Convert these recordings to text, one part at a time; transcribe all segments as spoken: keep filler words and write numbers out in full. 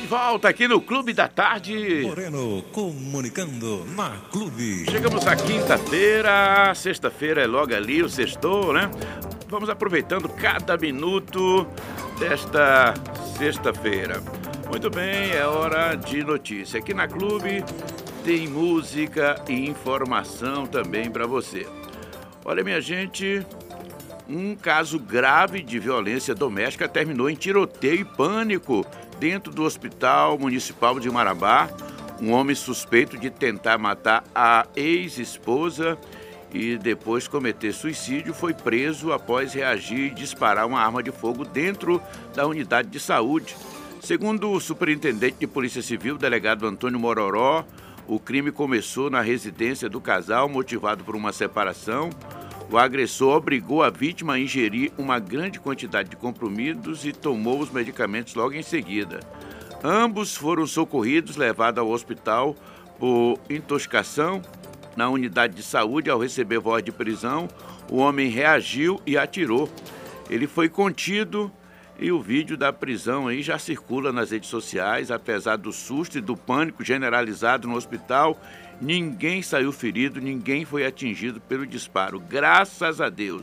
volta aqui no Clube da Tarde. Moreno comunicando na Clube. Chegamos à quinta-feira, sexta-feira é logo ali, o sextou, né? Vamos aproveitando cada minuto desta sexta-feira. Muito bem, é hora de notícia. Aqui na Clube tem música e informação também para você. Olha, minha gente, um caso grave de violência doméstica terminou em tiroteio e pânico dentro do Hospital Municipal de Marabá. Um homem suspeito de tentar matar a ex-esposa e depois cometer suicídio foi preso após reagir e disparar uma arma de fogo dentro da unidade de saúde. Segundo o superintendente de Polícia Civil, delegado Antônio Mororó, o crime começou na residência do casal, motivado por uma separação. O agressor obrigou a vítima a ingerir uma grande quantidade de comprimidos e tomou os medicamentos logo em seguida. Ambos foram socorridos, levados ao hospital por intoxicação. Na unidade de saúde, ao receber voz de prisão, o homem reagiu e atirou. Ele foi contido e o vídeo da prisão aí já circula nas redes sociais. Apesar do susto e do pânico generalizado no hospital, ninguém saiu ferido, ninguém foi atingido pelo disparo, graças a Deus.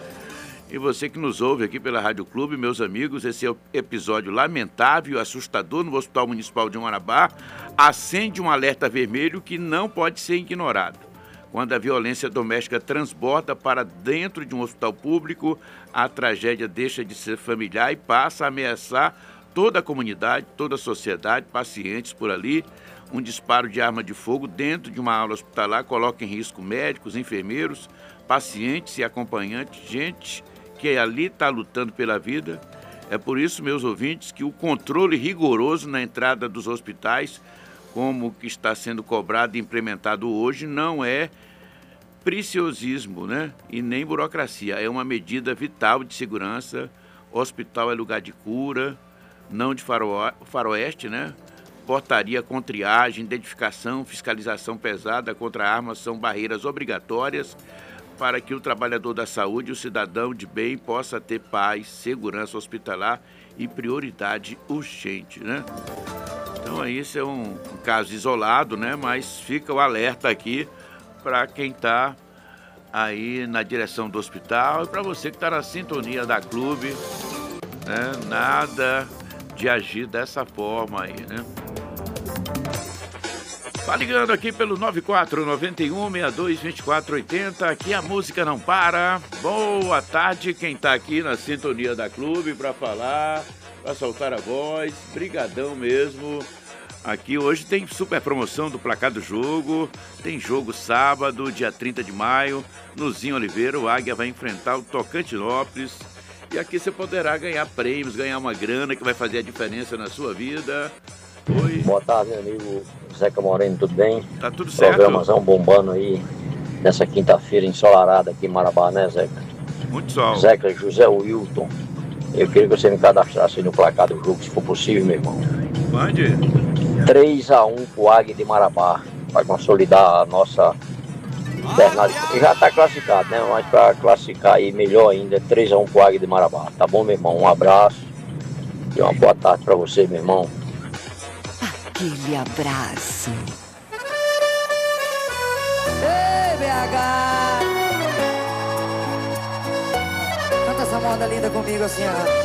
E você que nos ouve aqui pela Rádio Clube, meus amigos, esse episódio lamentável e assustador no Hospital Municipal de Marabá acende um alerta vermelho que não pode ser ignorado. Quando a violência doméstica transborda para dentro de um hospital público, a tragédia deixa de ser familiar e passa a ameaçar toda a comunidade, toda a sociedade, pacientes por ali. Um disparo de arma de fogo dentro de uma aula hospitalar coloca em risco médicos, enfermeiros, pacientes e acompanhantes, gente que ali está lutando pela vida. É por isso, meus ouvintes, que o controle rigoroso na entrada dos hospitais, como o que está sendo cobrado e implementado hoje, não é preciosismo, né? E nem burocracia. É uma medida vital de segurança. O hospital é lugar de cura, não de faro... faroeste, né? Portaria com triagem, identificação, fiscalização pesada contra armas são barreiras obrigatórias para que o trabalhador da saúde, o cidadão de bem, possa ter paz, segurança hospitalar e prioridade urgente, né? Então, aí, esse é um, um caso isolado, né? Mas fica o alerta aqui para quem está aí na direção do hospital e para você que está na sintonia da Clube, né? Nada de agir dessa forma aí, né? Tá ligando aqui pelo nove quatro nove um, seis dois, dois quatro oito zero. Aqui a música não para. Boa tarde, quem tá aqui na sintonia da Clube para falar, para soltar a voz. Brigadão mesmo. Aqui hoje tem super promoção do placar do jogo. Tem jogo sábado, dia trinta de maio. No Zinho Oliveira, o Águia vai enfrentar o Tocantinópolis. E aqui você poderá ganhar prêmios, ganhar uma grana que vai fazer a diferença na sua vida. Oi. Boa tarde, meu amigo Zeca Moreno, tudo bem? Tá tudo certo. Programação bombando aí nessa quinta-feira ensolarada aqui em Marabá, né, Zeca? Muito sol. Zeca, José Wilton, eu queria que você me cadastrasse aí no placar do jogo, se for possível, meu irmão. Mande. três a um pro Águia de Marabá, para consolidar a nossa Bernardo. Já tá classificado, né? Mas para classificar aí melhor ainda, é três a um pro Águia de Marabá. Tá bom, meu irmão? Um abraço e uma boa tarde para você, meu irmão. Aquele abraço. Ei, B H! Canta essa moda linda comigo assim, ó.